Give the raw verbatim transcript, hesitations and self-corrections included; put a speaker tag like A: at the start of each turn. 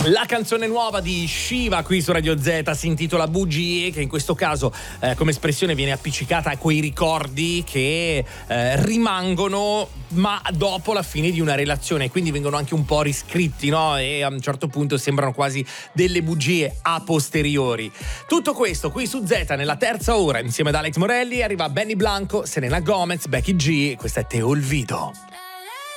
A: La canzone nuova di Shiva qui su Radio Z si intitola Bugie, che in questo caso eh, come espressione viene appiccicata a quei ricordi che eh, rimangono ma dopo la fine di una relazione, quindi vengono anche un po' riscritti, no? E a un certo punto sembrano quasi delle bugie a posteriori. Tutto questo qui su Z nella terza ora insieme ad Alex Morelli. Arriva Benny Blanco, Selena Gomez, Becky G, questa è Te Olvido.